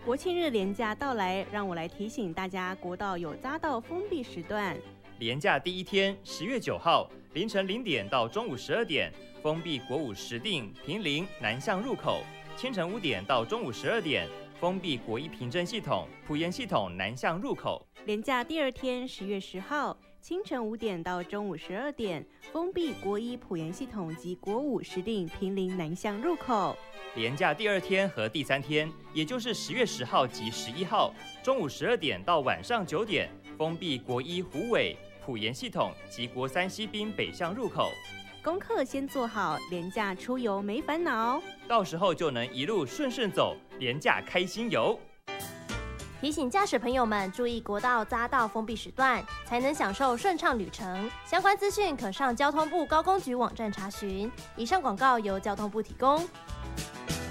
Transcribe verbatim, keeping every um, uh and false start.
国庆日连假到来，让我来提醒大家，国道有匝道封闭时段。 连假第一天，十月九号凌晨零点到中午十二点，封闭国五石碇、坪林南向入口；清晨五点到中午十二点，封闭国一平镇系统、埔盐系统南向入口。 连假第二天，十月十号清晨五点到中午十二点，封闭国一埔盐系统及国五石碇、坪林南向入口。 连假第二天和第三天，也就是十月十号及十一号，中午十二点到晚上九点，封闭国一虎尾、埔盐系统及国三西滨北向入口。 功课先做好，连假出游没烦恼， 到时候就能一路顺顺走，连假开心游。 提醒驾驶朋友们注意国道匝道封闭时段，才能享受顺畅旅程。相关资讯可上交通部高工局网站查询。以上广告由交通部提供。